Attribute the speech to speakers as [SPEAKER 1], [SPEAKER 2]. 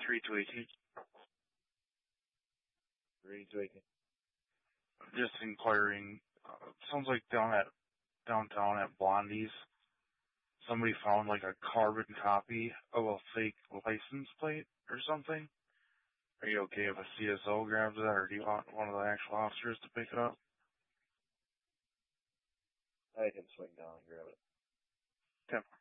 [SPEAKER 1] 318.
[SPEAKER 2] 318.
[SPEAKER 1] Just inquiring. Sounds like downtown at Blondie's, somebody found like a carbon copy of a fake license plate or something. Are you okay if a CSO grabs that, or do you want one of the actual officers to pick it up?
[SPEAKER 2] I can swing down and grab it.
[SPEAKER 1] Okay.